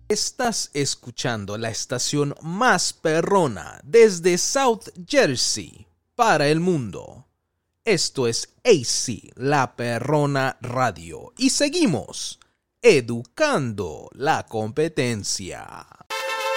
Estás escuchando la estación más perrona desde South Jersey para el mundo. Esto es AC, la Perrona Radio. Y seguimos educando la competencia.